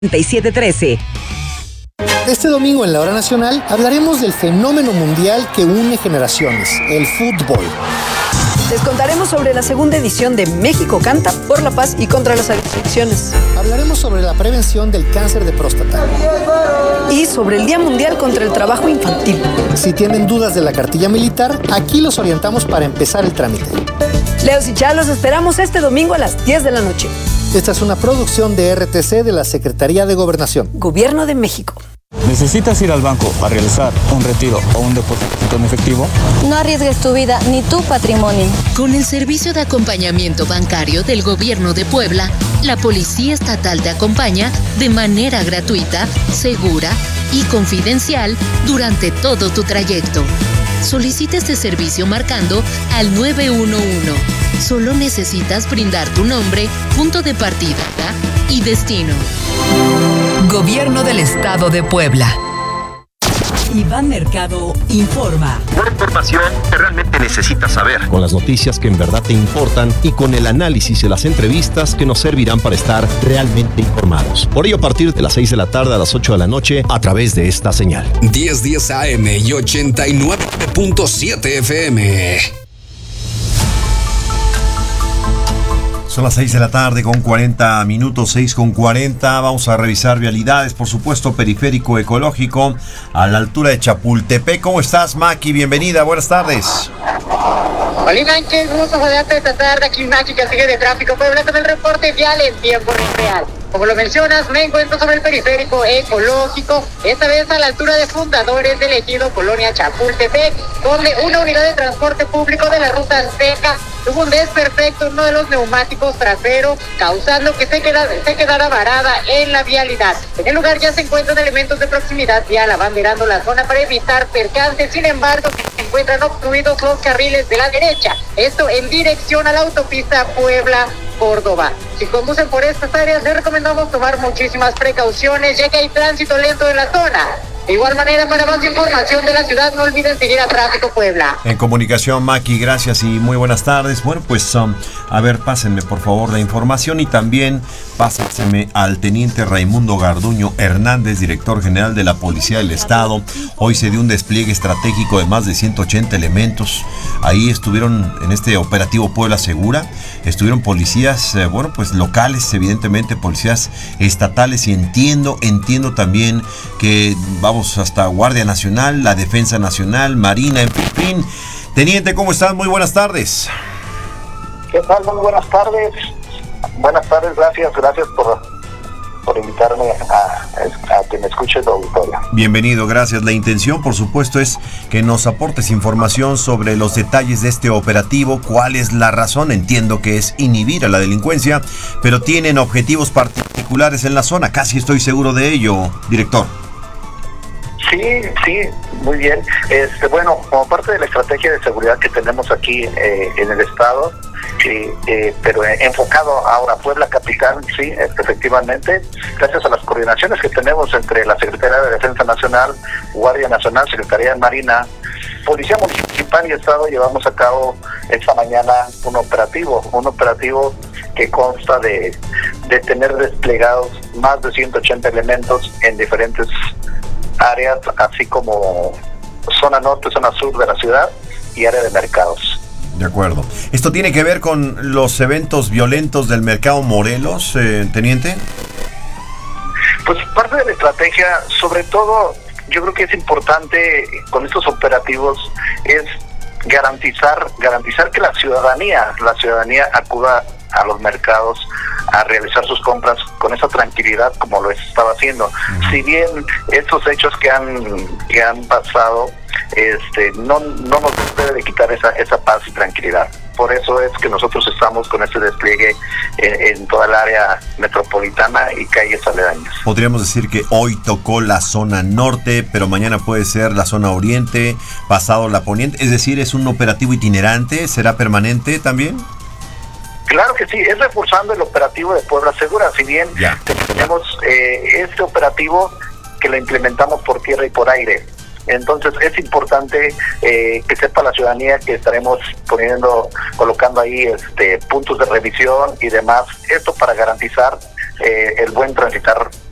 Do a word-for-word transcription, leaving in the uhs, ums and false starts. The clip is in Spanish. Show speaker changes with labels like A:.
A: treinta y siete trece.
B: Este domingo en la Hora Nacional hablaremos del fenómeno mundial que une generaciones, el fútbol.
C: Les contaremos sobre la segunda edición de México Canta por la Paz y contra las Adicciones.
B: Hablaremos sobre la prevención del cáncer de próstata.
C: Y sobre el Día Mundial contra el Trabajo Infantil.
B: Si tienen dudas de la cartilla militar, aquí los orientamos para empezar el trámite.
C: Leos y Chá, los esperamos este domingo a las diez de la noche.
B: Esta es una producción de R T C de la Secretaría de Gobernación.
C: Gobierno de México.
D: ¿Necesitas ir al banco a realizar un retiro o un depósito en efectivo?
E: No arriesgues tu vida ni tu patrimonio.
F: Con el servicio de acompañamiento bancario del Gobierno de Puebla, la Policía Estatal te acompaña de manera gratuita, segura y confidencial durante todo tu trayecto. Solicita este servicio marcando al nueve uno uno. Solo necesitas brindar tu nombre, punto de partida y destino.
A: Gobierno del Estado de Puebla. Iván Mercado informa.
G: Una información que realmente necesitas saber.
H: Con las noticias que en verdad te importan y con el análisis y las entrevistas que nos servirán para estar realmente informados. Por ello, a partir de las seis de la tarde a las ocho de la noche, a través de esta señal.
I: diez diez A M y ochenta y nueve punto siete F M.
J: Son las seis de la tarde con cuarenta minutos, seis con cuarenta. Vamos a revisar vialidades, por supuesto, periférico ecológico a la altura de Chapultepec. ¿Cómo estás, Maki? Bienvenida, buenas tardes.
K: Hola, Sánchez, gusto saludarte esta tarde. Aquí Maki, que sigue de tráfico Puebla con el reporte vial en tiempo real. Como lo mencionas, me encuentro sobre el periférico ecológico, esta vez a la altura de Fundadores del Ejido, Colonia Chapultepec, donde una unidad de transporte público de la ruta Azteca tuvo un desperfecto en uno de los neumáticos traseros, causando que se, queda, se quedara varada en la vialidad. En el lugar ya se encuentran elementos de proximidad vial abanderando la zona para evitar percances. Sin embargo, se encuentran obstruidos los carriles de la derecha, esto en dirección a la autopista Puebla-Córdoba. Si conducen por estas áreas, les recomendamos tomar muchísimas precauciones, ya que hay tránsito lento en la zona. De igual manera, para más información de la ciudad, no olviden seguir a Tráfico Puebla.
J: En comunicación, Maki, gracias y muy buenas tardes. Bueno, pues, um, a ver, pásenme por favor la información y también pásenseme al teniente Raimundo Garduño Hernández, director general de la Policía del Estado. Hoy se dio un despliegue estratégico de más de ciento ochenta elementos. Ahí estuvieron en este operativo Puebla Segura, estuvieron policías, eh, bueno, pues locales, evidentemente, policías estatales y entiendo, entiendo también que vamos hasta Guardia Nacional, la Defensa Nacional, Marina, en fin. Teniente, ¿cómo estás? Muy buenas tardes.
L: ¿Qué tal? Muy buenas tardes. Buenas tardes, gracias, gracias por, por invitarme a, a que me escuche tu auditorio.
J: Bienvenido, gracias. La intención, por supuesto, es que nos aportes información sobre los detalles de este operativo, cuál es la razón. Entiendo que es inhibir a la delincuencia, pero tienen objetivos particulares en la zona, casi estoy seguro de ello, director.
L: Sí, sí, muy bien. Este, bueno, como parte de la estrategia de seguridad que tenemos aquí eh, en el estado, eh, eh, pero enfocado ahora a Puebla capital, sí, efectivamente, gracias a las coordinaciones que tenemos entre la Secretaría de Defensa Nacional, Guardia Nacional, Secretaría de Marina, Policía Municipal y Estado, llevamos a cabo esta mañana un operativo, un operativo que consta de, de tener desplegados más de ciento ochenta elementos en diferentes áreas, así como zona norte, zona sur de la ciudad y área de mercados.
J: De acuerdo. ¿Esto tiene que ver con los eventos violentos del mercado Morelos, eh, teniente?
L: Pues parte de la estrategia, sobre todo, yo creo que es importante con estos operativos es garantizar, garantizar que la ciudadanía, la ciudadanía acuda a los mercados a realizar sus compras con esa tranquilidad como lo estaba haciendo. Uh-huh. Si bien estos hechos que han que han pasado este no no nos debe de quitar esa esa paz y tranquilidad. Por eso es que nosotros estamos con este despliegue en, en toda el área metropolitana y calles aledañas.
J: Podríamos decir que hoy tocó la zona norte, pero mañana puede ser la zona oriente, pasado la poniente, es decir, es un operativo itinerante, ¿será permanente también?
L: Claro que sí, es reforzando el operativo de Puebla Segura. Si bien ya. tenemos eh, este operativo que lo implementamos por tierra y por aire, entonces es importante eh, que sepa la ciudadanía que estaremos poniendo, colocando ahí este puntos de revisión y demás, esto para garantizar eh, el buen transitar